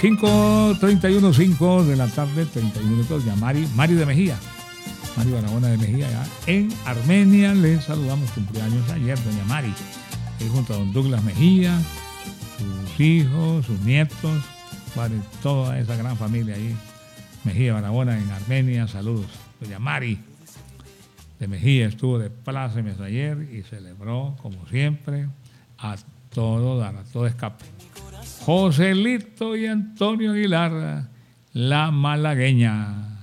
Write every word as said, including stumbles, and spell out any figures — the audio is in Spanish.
cinco treinta y uno, cinco de la tarde, treinta y uno minutos. Ya Mari, Mari de Mejía. Mari Barahona de Mejía, ya en Armenia. Les saludamos, cumpleaños ayer, doña Mari. Y junto a don Douglas Mejía, sus hijos, sus nietos, vale, toda esa gran familia ahí. Mejía Barahona en Armenia, saludos. Doña Mari de Mejía estuvo de plácemes ayer y celebró, como siempre, a todo dar, a todo escape. Joselito y Antonio Aguilar, la malagueña.